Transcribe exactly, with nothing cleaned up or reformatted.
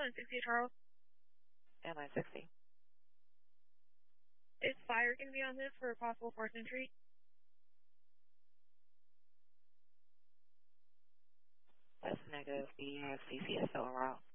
nine sixty, Charles. And nine sixty. Is fire going to be on this for a possible force entry? That's negative. We have C C S O en route.